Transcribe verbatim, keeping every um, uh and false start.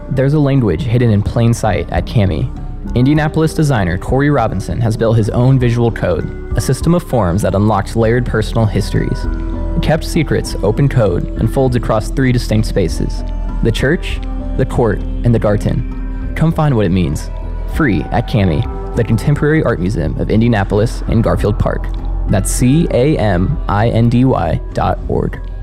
There's a language hidden in plain sight at Cami. Indianapolis designer Corey Robinson has built his own visual code, a system of forms that unlocks layered personal histories. Kept secrets, open code, unfolds across three distinct spaces: the church, the court, and the garden. Come find what it means. Free at Cami, the Contemporary Art Museum of Indianapolis in Garfield Park. That's C A M I N D Y dot org.